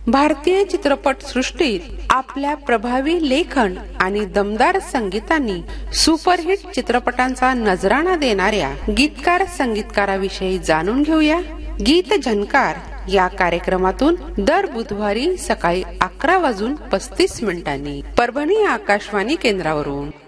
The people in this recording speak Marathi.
भारतीय चित्रपट सृष्टीत आपल्या प्रभावी लेखन आणि दमदार संगीतांनी सुपरहिट चित्रपटांचा नजराणा देणाऱ्या गीतकार संगीतकाराविषयी जाणून घेऊया. गीत झणकार या कार्यक्रमातून दर बुधवारी सकाळी 11:35 परभणी आकाशवाणी केंद्रावरून.